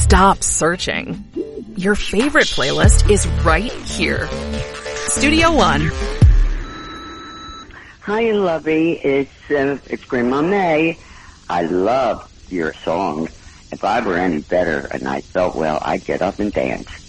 Stop searching. Your favorite playlist is right here. Studio One. Hi, Lovey. It's Grandma May. I love your song. If I were any better and I felt well, I'd get up and dance.